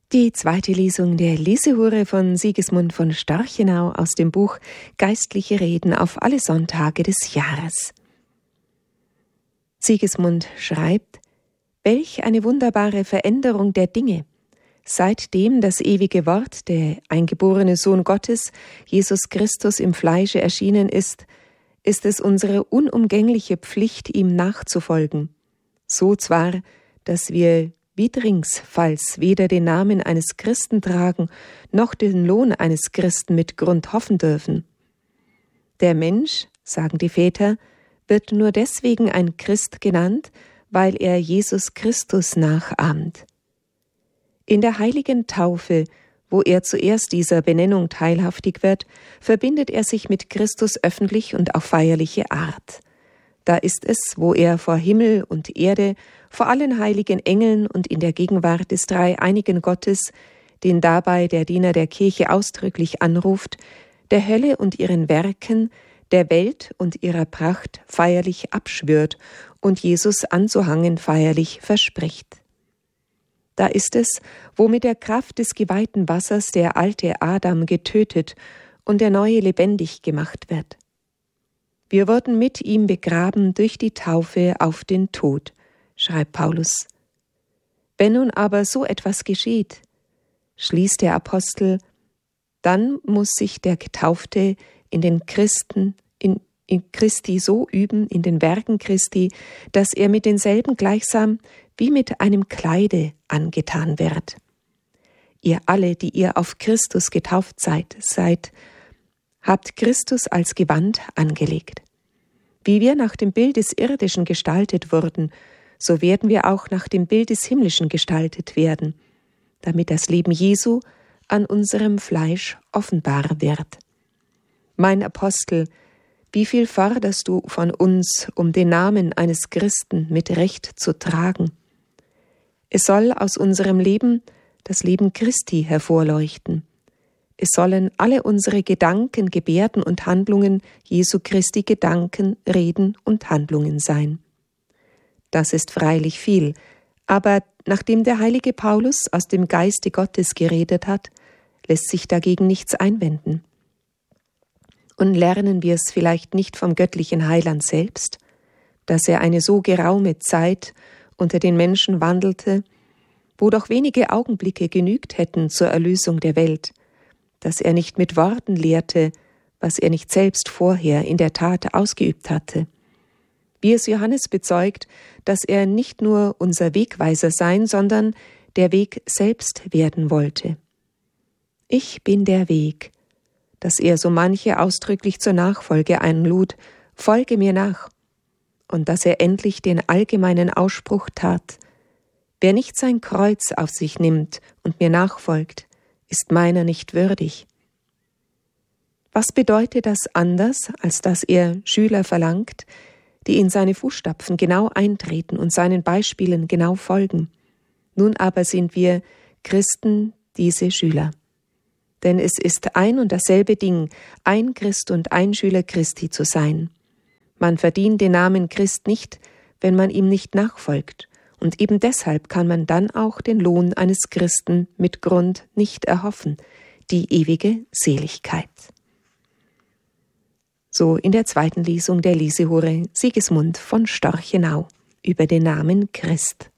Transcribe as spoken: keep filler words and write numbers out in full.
Die zweite Lesung der Lesehure von Sigismund von Storchenau aus dem Buch Geistliche Reden auf alle Sonntage des Jahres. Sigismund schreibt: Welch eine wunderbare Veränderung der Dinge! Seitdem das ewige Wort, der eingeborene Sohn Gottes, Jesus Christus im Fleische erschienen ist, ist es unsere unumgängliche Pflicht, ihm nachzufolgen. So zwar, dass wir widringsfalls weder den Namen eines Christen tragen, noch den Lohn eines Christen mit Grund hoffen dürfen. Der Mensch, sagen die Väter, wird nur deswegen ein Christ genannt, weil er Jesus Christus nachahmt. In der heiligen Taufe, wo er zuerst dieser Benennung teilhaftig wird, verbindet er sich mit Christus öffentlich und auf feierliche Art. Da ist es, wo er vor Himmel und Erde, vor allen heiligen Engeln und in der Gegenwart des dreieinigen Gottes, den dabei der Diener der Kirche ausdrücklich anruft, der Hölle und ihren Werken, der Welt und ihrer Pracht feierlich abschwört und Jesus anzuhangen feierlich verspricht. Da ist es, wo mit der Kraft des geweihten Wassers der alte Adam getötet und der neue lebendig gemacht wird. Wir wurden mit ihm begraben durch die Taufe auf den Tod, schreibt Paulus. Wenn nun aber so etwas geschieht, schließt der Apostel, dann muss sich der Getaufte in den Christen, in, in Christi so üben, in den Werken Christi, dass er mit denselben gleichsam wie mit einem Kleide angetan wird. Ihr alle, die ihr auf Christus getauft seid, seid, habt Christus als Gewand angelegt. Wie wir nach dem Bild des Irdischen gestaltet wurden, so werden wir auch nach dem Bild des Himmlischen gestaltet werden, damit das Leben Jesu an unserem Fleisch offenbar wird. Mein Apostel, wie viel forderst du von uns, um den Namen eines Christen mit Recht zu tragen? Es soll aus unserem Leben das Leben Christi hervorleuchten. Es sollen alle unsere Gedanken, Gebärden und Handlungen Jesu Christi Gedanken, Reden und Handlungen sein. Das ist freilich viel, aber nachdem der heilige Paulus aus dem Geiste Gottes geredet hat, lässt sich dagegen nichts einwenden. Und lernen wir es vielleicht nicht vom göttlichen Heiland selbst, dass er eine so geraume Zeit unter den Menschen wandelte, wo doch wenige Augenblicke genügt hätten zur Erlösung der Welt, dass er nicht mit Worten lehrte, was er nicht selbst vorher in der Tat ausgeübt hatte. Wie es Johannes bezeugt, dass er nicht nur unser Wegweiser sein, sondern der Weg selbst werden wollte. Ich bin der Weg, dass er so manche ausdrücklich zur Nachfolge einlud, folge mir nach, und dass er endlich den allgemeinen Ausspruch tat, wer nicht sein Kreuz auf sich nimmt und mir nachfolgt, ist meiner nicht würdig. Was bedeutet das anders, als dass er Schüler verlangt, die in seine Fußstapfen genau eintreten und seinen Beispielen genau folgen? Nun aber sind wir Christen diese Schüler. Denn es ist ein und dasselbe Ding, ein Christ und ein Schüler Christi zu sein. Man verdient den Namen Christ nicht, wenn man ihm nicht nachfolgt, und eben deshalb kann man dann auch den Lohn eines Christen mit Grund nicht erhoffen, die ewige Seligkeit. So in der zweiten Lesung der Lesehure Sigismund von Storchenau über den Namen Christ.